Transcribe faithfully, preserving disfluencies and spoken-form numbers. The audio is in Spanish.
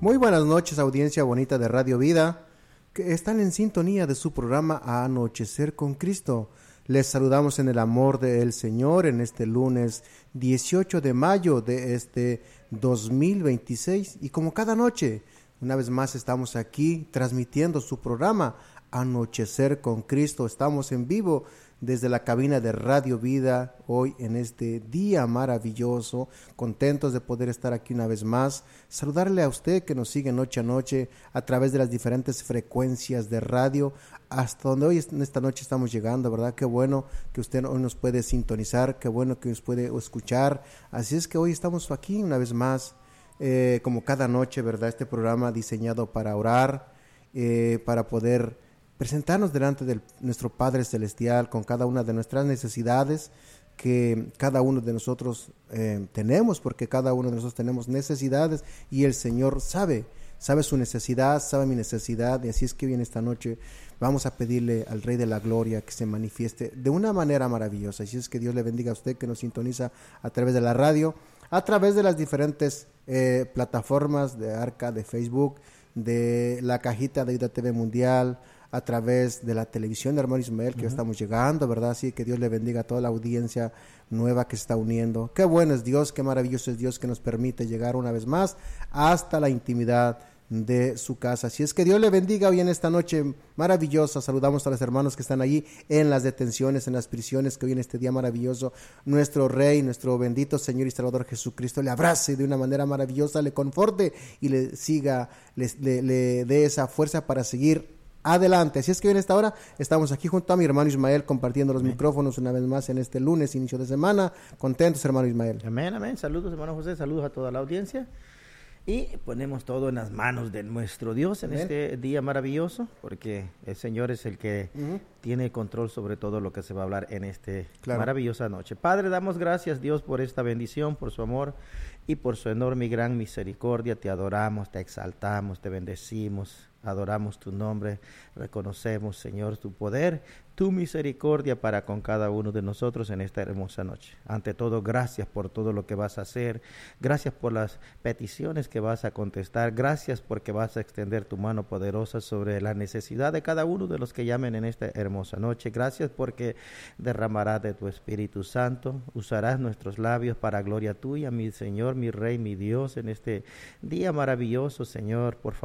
Muy buenas noches, audiencia bonita de Radio Vida, que están en sintonía de su programa Anochecer con Cristo. Les saludamos en el amor del Señor en este lunes dieciocho de mayo de este dos mil veintiséis. Y como cada noche, una vez más estamos aquí transmitiendo su programa Anochecer con Cristo. Estamos en vivo desde la cabina de Radio Vida hoy en este día maravilloso, contentos de poder estar aquí una vez más, saludarle a usted que nos sigue noche a noche a través de las diferentes frecuencias de radio, hasta donde hoy en esta noche estamos llegando, ¿verdad? Qué bueno que usted hoy nos puede sintonizar, qué bueno que nos puede escuchar, así es que hoy estamos aquí una vez más, eh, como cada noche, ¿verdad? Este programa diseñado para orar, eh, para poder presentarnos delante de nuestro Padre Celestial con cada una de nuestras necesidades que cada uno de nosotros eh, tenemos, porque cada uno de nosotros tenemos necesidades y el Señor sabe, sabe su necesidad, sabe mi necesidad, y así es que hoy en esta noche vamos a pedirle al Rey de la Gloria que se manifieste de una manera maravillosa. Así es que Dios le bendiga a usted que nos sintoniza a través de la radio, a través de las diferentes eh, plataformas de Arca, de Facebook, de la cajita de Vida T V Mundial, a través de la televisión de hermano Ismael, que uh-huh. ya estamos llegando, ¿verdad? Así que Dios le bendiga a toda la audiencia nueva que se está uniendo. Qué bueno es Dios, qué maravilloso es Dios que nos permite llegar una vez más hasta la intimidad de su casa. Así es que Dios le bendiga hoy en esta noche maravillosa. Saludamos a los hermanos que están allí en las detenciones, en las prisiones, que hoy en este día maravilloso nuestro Rey, nuestro bendito Señor y Salvador Jesucristo le abrace de una manera maravillosa, le conforte y le siga, le, le, le dé esa fuerza para seguir adelante. Así es que hoy en esta hora estamos aquí junto a mi hermano Ismael compartiendo los amén. Micrófonos una vez más en este lunes, inicio de semana. Contentos, hermano Ismael. Amén, amén. Saludos, hermano José. Saludos a toda la audiencia. Y ponemos todo en las manos de nuestro Dios en amén. Este día maravilloso, porque el Señor es el que uh-huh. tiene control sobre todo lo que se va a hablar en esta claro. maravillosa noche. Padre, damos gracias, Dios, por esta bendición, por su amor y por su enorme y gran misericordia. Te adoramos, te exaltamos, te bendecimos. Adoramos tu nombre, reconocemos, Señor, tu poder, tu misericordia para con cada uno de nosotros en esta hermosa noche. Ante todo, gracias por todo lo que vas a hacer, gracias por las peticiones que vas a contestar, gracias porque vas a extender tu mano poderosa sobre la necesidad de cada uno de los que llamen en esta hermosa noche. Gracias porque derramarás de tu Espíritu Santo, usarás nuestros labios para gloria tuya, mi Señor, mi Rey, mi Dios, en este día maravilloso, Señor, por favor.